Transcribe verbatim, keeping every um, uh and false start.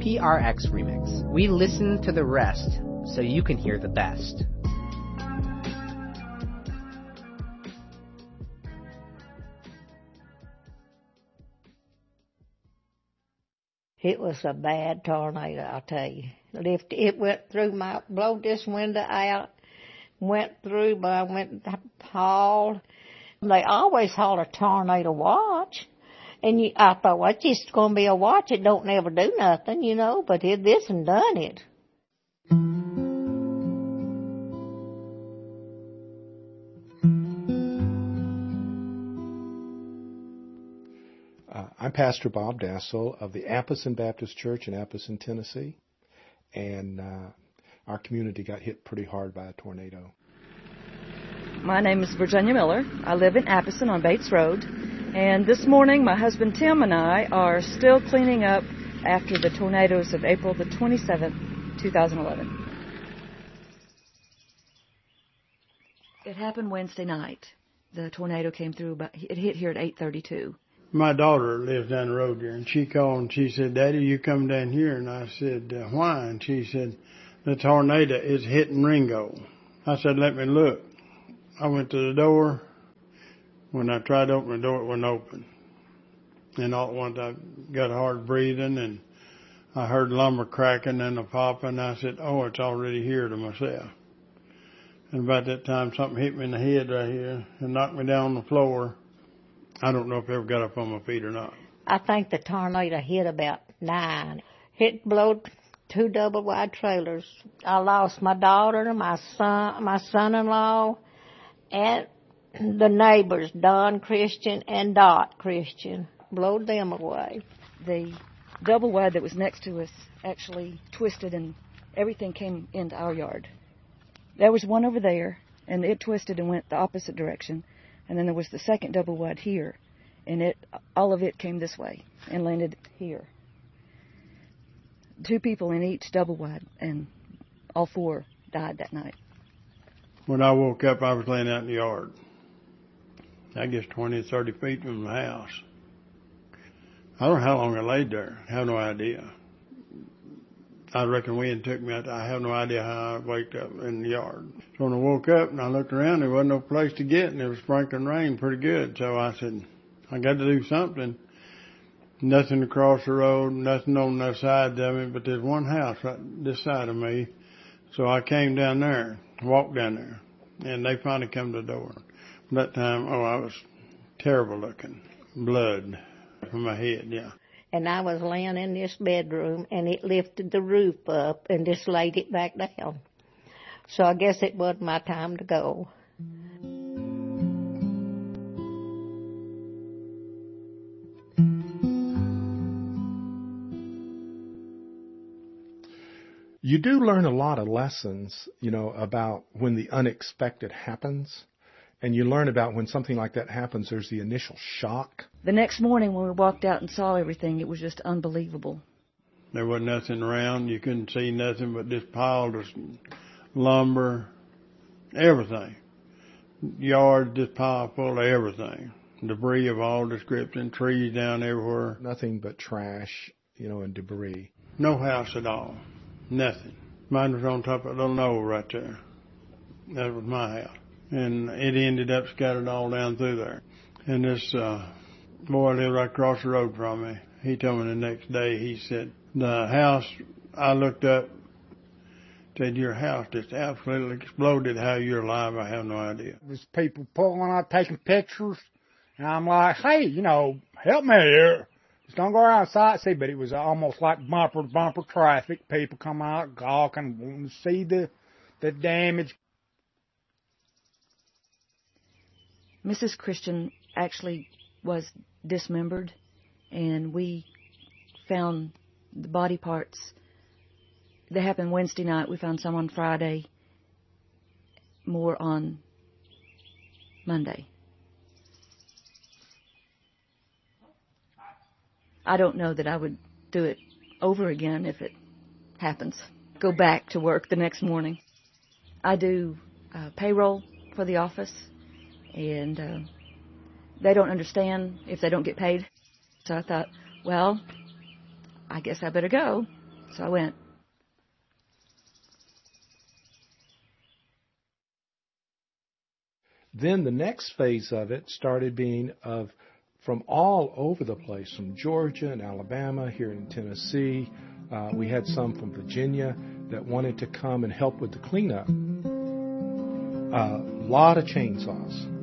P R X remix. We listen to the rest so you can hear the best. It was a bad tornado, I'll tell you. Lift, it went through my, blowed this window out, went through, but I went hauled. They always haul a tornado watch. And you, I thought, well, it's just going to be a watch. It don't never do nothing, you know, but it, this and done it. Uh, I'm Pastor Bob Dassel of the Appleton Baptist Church in Appleton, Tennessee, and uh, our community got hit pretty hard by a tornado. My name is Virginia Miller. I live in Appleton on Bates Road, and this morning my husband Tim and I are still cleaning up after the tornadoes of April the twenty-seventh, twenty eleven. It happened Wednesday night. The tornado came through, about, it hit here at eight thirty-two. My daughter lives down the road there, and she called and she said, Daddy, you come down here? And I said, uh, why? And she said, the tornado is hitting Ringo. I said, let me look. I went to the door. When I tried to open the door, it wouldn't open. And all at once I got hard breathing, and I heard lumber cracking and a popping. I said, oh, it's already here to myself. And about that time, something hit me in the head right here and knocked me down on the floor. I don't know if I ever got up on my feet or not. I think the tornado hit about nine. It blew two double-wide trailers. I lost my daughter, my son, my son-in-law, and the neighbors, Don Christian and Dot Christian. Blowed them away. The double-wide that was next to us actually twisted, and everything came into our yard. There was one over there, and it twisted and went the opposite direction. And then there was the second double wide here, and it all of it came this way and landed here. Two people in each double wide, and all four died that night. When I woke up, I was laying out in the yard. I guess twenty, thirty feet from the house. I don't know how long I laid there. I have no idea. I reckon wind took me out. I have no idea how I waked up in the yard. So when I woke up and I looked around, there wasn't no place to get, and it was sprinkling rain pretty good. So I said, I got to do something. Nothing across the road, nothing on the sides of me, but there's one house right this side of me. So I came down there, walked down there, and they finally come to the door. That time, oh, I was terrible looking. Blood from my head, yeah. And I was laying in this bedroom, and it lifted the roof up and just laid it back down. So I guess it wasn't my time to go. You do learn a lot of lessons, you know, about when the unexpected happens. And you learn about when something like that happens, there's the initial shock. The next morning when we walked out and saw everything, it was just unbelievable. There wasn't nothing around. You couldn't see nothing but this pile of lumber, everything. Yard just pile full of everything. Debris of all description, trees down everywhere. Nothing but trash, you know, and debris. No house at all. Nothing. Mine was on top of a little knoll right there. That was my house. And it ended up scattered all down through there. And this uh, boy lived right across the road from me. He told me the next day, he said, the house, I looked up, said, your house just absolutely exploded. How you're alive, I have no idea. There's people pulling out, taking pictures. And I'm like, hey, you know, help me here. Just don't go around sightsee. But it was almost like bumper to bumper traffic. People come out gawking, wanting to see the, the damage. Missus Christian actually was dismembered, and we found the body parts. They happened Wednesday night. We found some on Friday, more on Monday. I don't know that I would do it over again if it happens. Go back to work the next morning. I do uh, payroll for the office. And uh, they don't understand if they don't get paid. So I thought, well, I guess I better go. So I went. Then the next phase of it started being of from all over the place, from Georgia and Alabama, here in Tennessee. Uh, we had some from Virginia that wanted to come and help with the cleanup. A uh, lot of chainsaws.